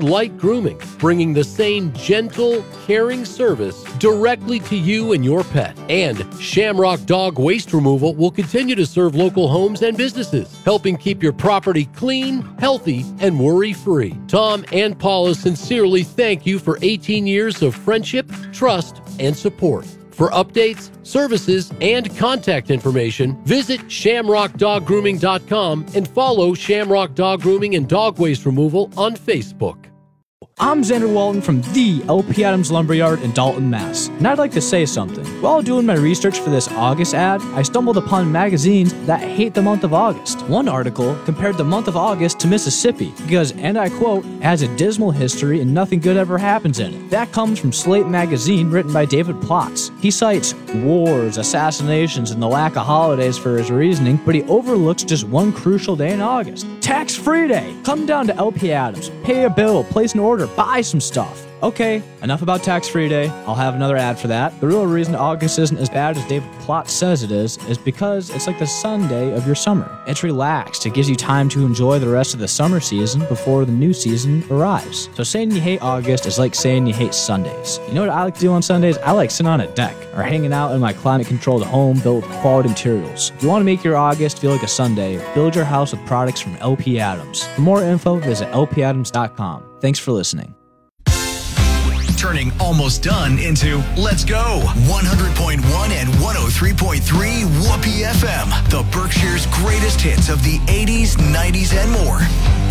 and Light Grooming, bringing the same gentle, caring service directly to you and your pet. And Shamrock Dog Waste Removal will continue to serve local homes and businesses, helping keep your property clean, healthy, and worry-free. Tom and Paula sincerely thank you for 18 years of friendship, trust, and support. For updates, services, and contact information, visit shamrockdoggrooming.com and follow Shamrock Dog Grooming and Dog Waste Removal on Facebook. I'm Xander Walton from the LP Adams Lumberyard in Dalton, Mass. And I'd like to say something. While doing my research for this August ad, I stumbled upon magazines that hate the month of August. One article compared the month of August to Mississippi because, and I quote, it has a dismal history and nothing good ever happens in it. That comes from Slate magazine written by David Plotz. He cites wars, assassinations, and the lack of holidays for his reasoning, but he overlooks just one crucial day in August. Tax-free day! Come down to LP Adams, pay a bill, place an order, buy some stuff. Okay, enough about tax-free day. I'll have another ad for that. The real reason August isn't as bad as David Plotz says it is because it's like the Sunday of your summer. It's relaxed. It gives you time to enjoy the rest of the summer season before the new season arrives. So saying you hate August is like saying you hate Sundays. You know what I like to do on Sundays? I like sitting on a deck or hanging out in my climate-controlled home built with quality materials. If you want to make your August feel like a Sunday, build your house with products from LP Adams. For more info, visit lpadams.com. Thanks for listening. Turning almost done into Let's Go 100.1 and 103.3 Whoopee FM, the Berkshire's greatest hits of the 80s, 90s, and more.